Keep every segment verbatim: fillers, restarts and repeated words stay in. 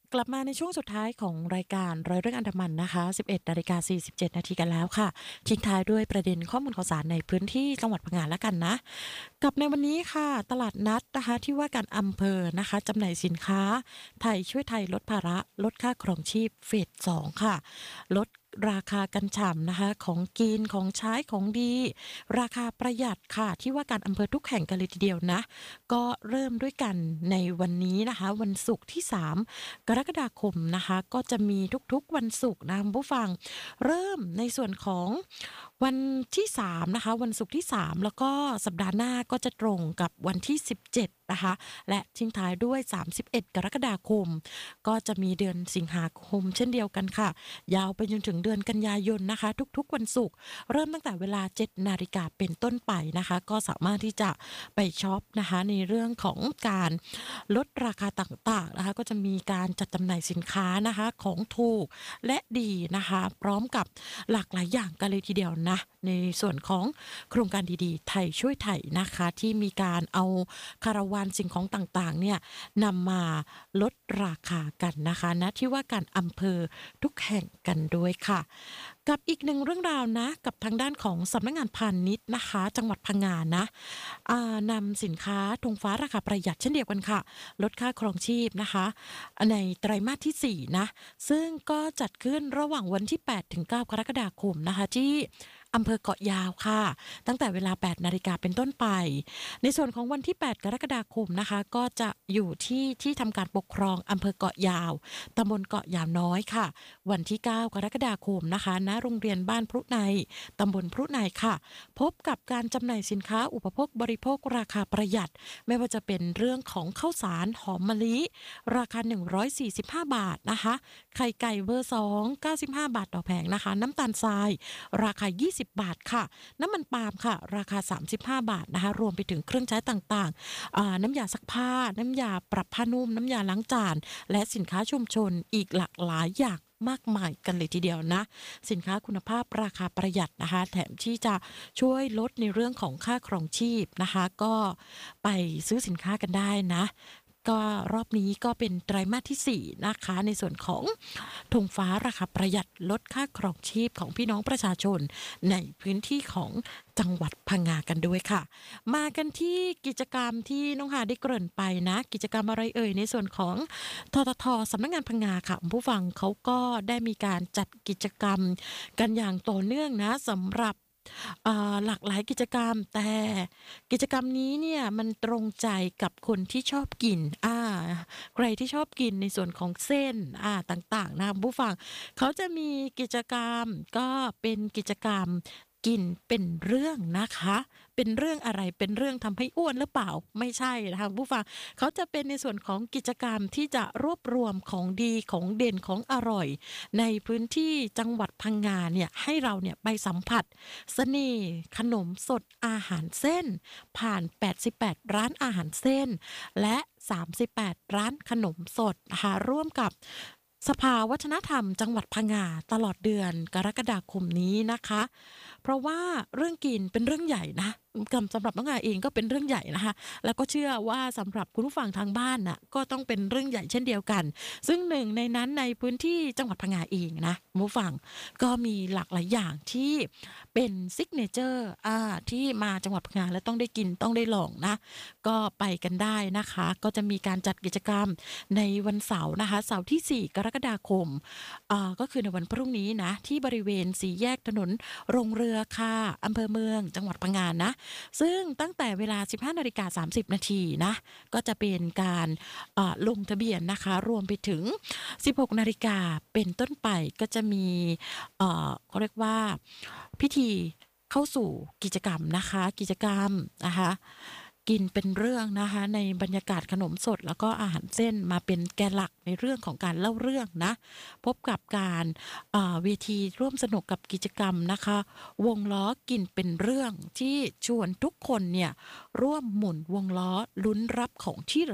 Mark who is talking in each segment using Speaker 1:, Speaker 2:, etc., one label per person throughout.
Speaker 1: กลับมาในช่วงสุดท้ายของรายการร้อยเรื่องอันดามันนะคะ สิบเอ็ดนาฬิกาสี่สิบเจ็ดนาทีกันแล้วค่ะทิ้งท้ายด้วยประเด็นข้อมูลข่าวสารในพื้นที่จังหวัดพังงาแล้วกันนะกับในวันนี้ค่ะตลาดนัดนะคะที่ว่าการอำเภอนะคะจำหน่ายสินค้าไทยช่วยไทยลดภาระลดค่าครองชีพเฟสสองค่ะลดราคากันฉ่ำนะคะของกินของใช้ของดีราคาประหยัดค่ะที่ว่าการอำเภอทุกแห่งกันเลยทีเดียวนะก็เริ่มด้วยกันในวันนี้นะคะวันศุกร์ที่สามกรกฎาคมนะคะก็จะมีทุกๆวันศุกร์นะคุณผู้ฟังเริ่มในส่วนของวันที่สามนะคะวันศุกร์ที่สามแล้วก็สัปดาห์หน้าก็จะตรงกับวันที่สิบเจ็ดนะคะและทิ้งท้ายด้วยสามสิบเอ็ดกรกฎาคมก็จะมีเดือนสิงหาคมเช่นเดียวกันค่ะยาวไปจนถึงเดือนกันยายนนะคะทุกๆวันศุกร์เริ่มตั้งแต่เวลาเจ็ดนาฬิกาเป็นต้นไปนะคะก็สามารถที่จะไปช็อปนะคะในเรื่องของการลดราคาต่างๆนะคะก็จะมีการจัดจำหน่ายสินค้านะคะของถูกและดีนะคะพร้อมกับหลากหลายอย่างกันเลยทีเดียวนะในส่วนของโครงการดีๆไทยช่วยไทยนะคะที่มีการเอาคาราวานสิ่งของต่างๆเนี่ยนำมาลดราคากันนะคะณที่ว่าการอำเภอทุกแห่งกันด้วยค่ะกับอีกหนึ่งเรื่องราวนะกับทางด้านของสำนักงานพาณิชย์นะคะจังหวัดพังงานะนำสินค้าธงฟ้าราคาประหยัดเช่นเดียวกันค่ะลดค่าครองชีพนะคะในไตรมาสที่สี่นะซึ่งก็จัดขึ้นระหว่างวันที่แปดถึงเก้ากรกฎาคมนะคะที่อำเภอเกาะยาวค่ะตั้งแต่เวลาแปดนาฬิกาเป็นต้นไปในส่วนของวันที่แปดกรกฎาคมนะคะก็จะอยู่ที่ที่ทำการปกครองอำเภอเกาะยาวตำบลเกาะยาวน้อยค่ะวันที่เก้ากรกฎาคมนะคะณโรงเรียนบ้านพรุในตำบลพรุในค่ะพบกับการจำหน่ายสินค้าอุปโภคบริโภคราคาประหยัดไม่ว่าจะเป็นเรื่องของข้าวสารหอมมะลิราคาหนึ่งร้อยสี่สิบห้าบาทนะคะไข่ไก่เบอร์สอง เก้าสิบห้าบาทต่อแผงนะคะน้ำตาลทรายราคายี่สิบบาทค่ะน้ำมันปาล์มค่ะราคาสามสิบห้าบาทนะคะรวมไปถึงเครื่องใช้ต่างๆน้ำยาซักผ้าน้ำยาปรับผ้านุ่มน้ำยาล้างจานและสินค้าชุมชนอีกหลากหลายอย่างมากมายกันเลยทีเดียวนะสินค้าคุณภาพราคาประหยัดนะคะแถมที่จะช่วยลดในเรื่องของค่าครองชีพนะคะก็ไปซื้อสินค้ากันได้นะก็รอบนี้ก็เป็นไตรมาสที่สี่นะคะในส่วนของธงฟ้าราคาประหยัดลดค่าครองชีพของพี่น้องประชาชนในพื้นที่ของจังหวัดพังงากันด้วยค่ะมากันที่กิจกรรมที่น้องหาได้เกริ่นไปนะกิจกรรมอะไรเอ่ยในส่วนของทททสำนักงานพังงาค่ะผู้ฟังเขาก็ได้มีการจัดกิจกรรมกันอย่างต่อเนื่องนะสำหรับหลากหลายกิจกรรมแต่กิจกรรมนี้เนี่ยมันตรงใจกับคนที่ชอบกินอ่าใครที่ชอบกินในส่วนของเส้นอ่าต่างๆนะผู้ฟังเขาจะมีกิจกรรมก็เป็นกิจกรรมกินเป็นเรื่องนะคะเป็นเรื่องอะไรเป็นเรื่องทำให้อ้วนหรือเปล่าไม่ใช่นะคะผู้ฟังเขาจะเป็นในส่วนของกิจกรรมที่จะรวบรวมของดีของเด่นของอร่อยในพื้นที่จังหวัดพังงาเนี่ยให้เราเนี่ยไปสัมผัสเสน่ห์ขนมสดอาหารเส้นผ่านแปดสิบแปดร้านอาหารเส้นและสามสิบแปดร้านขนมสดนะคะร่วมกับสภาวัฒนธรรมจังหวัดพังงาตลอดเดือนกรกฎาคมนี้นะคะเพราะว่าเรื่องกินเป็นเรื่องใหญ่นะสำหรับน้องงาเองก็เป็นเรื่องใหญ่นะคะแล้วก็เชื่อว่าสำหรับคุณผู้ฟังทางบ้านน่ะก็ต้องเป็นเรื่องใหญ่เช่นเดียวกันซึ่งหนึ่งในนั้นในพื้นที่จังหวัดพังงาเองนะคุณผู้ฟังก็มีหลากหลายอย่างที่เป็นซิกเนเจอร์อ่าที่มาจังหวัดพังงาแล้วต้องได้กินต้องได้ลองนะก็ไปกันได้นะคะก็จะมีการจัดกิจกรรมในวันเสาร์นะคะเสาร์ที่สี่กรกฎาคมอ่าก็คือในวันพรุ่งนี้นะที่บริเวณสี่แยกถนนโรงเรือค่ะอำเภอเมืองจังหวัดพังงานะซึ่งตั้งแต่เวลา สิบห้านาฬิกาสามสิบนาทีนะก็จะเป็นการลงทะเบียนนะคะรวมไปถึง สิบหกนาฬิกาเป็นต้นไปก็จะมีเอ่อเขาเรียกว่าพิธีเข้าสู่กิจกรรมนะคะกิจกรรมนะคะกินเป็นเรื่องนะคะในบรรยากาศขนมสดแล้วก็อาหารเส้นมาเป็นแกนหลักในเรื่องของการเล่าเรื่องนะพบกับการเวทีร่วมสนุกกับกิจกรรมนะคะวงล้อกินเป็นเรื่องที่ชวนทุกคนเนี่ยร่วมหมุนวงล้อลุ้นรับของที่ระลึก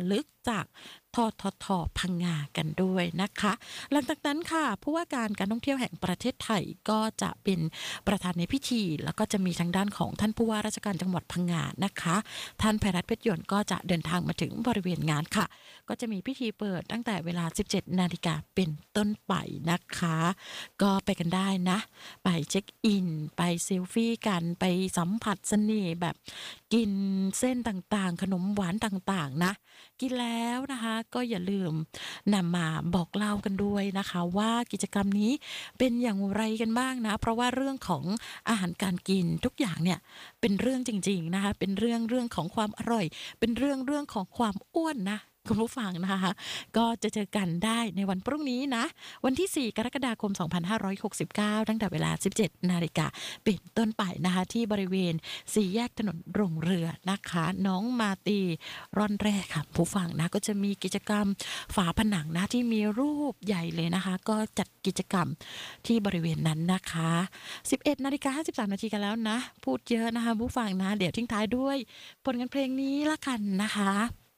Speaker 1: จากทททพังงากันด้วยนะคะหลังจากนั้นค่ะผู้ว่าการการท่องเที่ยวแห่งประเทศไทยก็จะเป็นประธานในพิธีแล้วก็จะมีทางด้านของท่านผู้ว่าราชการจังหวัดพังงานะคะท่านไพรัตน์เพชรยนต์ก็จะเดินทางมาถึงบริเวณงานค่ะก็จะมีพิธีเปิดตั้งแต่เวลา สิบเจ็ดนาฬิกาเป็นต้นไปนะคะก็ไปกันได้นะไปเช็คอินไปเซลฟี่กันไปสัมผัสเสน่ห์แบบกินเส้นต่างๆขนมหวานต่างๆนะกินแล้วนะคะก็อย่าลืมนำมาบอกเล่ากันด้วยนะคะว่ากิจกรรมนี้เป็นอย่างไรกันบ้างนะเพราะว่าเรื่องของอาหารการกินทุกอย่างเนี่ยเป็นเรื่องจริงๆนะคะเป็นเรื่องเรื่องของความอร่อยเป็นเรื่องเรื่องของความอ้วนนะคุณผู้ฟังนะคะก็จะเจอกันได้ในวันพรุ่งนี้นะวันที่สี่กรกฎาคมสองพันห้าร้อยหกสิบเก้าตั้งแต่เวลา สิบเจ็ดนาฬิกาเป็นต้นไปนะคะที่บริเวณสี่แยกถนนโรงเรือนะคะน้องมาตีร่อนแรกค่ะผู้ฟังนะก็จะมีกิจกรรมฝาผนังนะที่มีรูปใหญ่เลยนะคะก็จัดกิจกรรมที่บริเวณนั้นนะคะสิบเอ็ดนาฬิกาห้าสิบสามนาทีกันแล้วนะพูดเยอะนะคะผู้ฟังนะเดี๋ยวทิ้งท้ายด้วยผลงานเพลงนี้ละกันนะคะ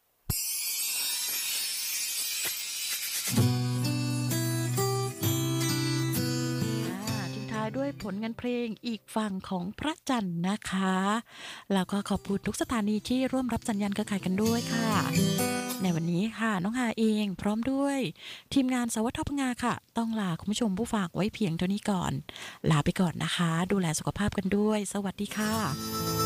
Speaker 1: ด้วยผลงานเพลงอีกฝั่งของพระจันทร์นะคะแล้วก็ขอบคุณทุกสถานีที่ร่วมรับสัญญาณเครือข่ายกันด้วยค่ะในวันนี้ค่ะน้องฮาเองพร้อมด้วยทีมงานสวัสดิ์ทพงาค่ะต้องลาคุณผู้ชมผู้ฝากไว้เพียงเท่านี้ก่อนลาไปก่อนนะคะดูแลสุขภาพกันด้วยสวัสดีค่ะ